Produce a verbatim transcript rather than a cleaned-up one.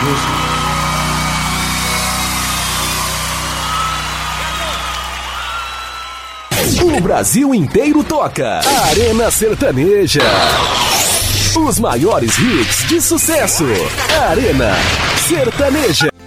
O Brasil inteiro toca. Arena Sertaneja. Os maiores hits de sucesso. Arena Sertaneja.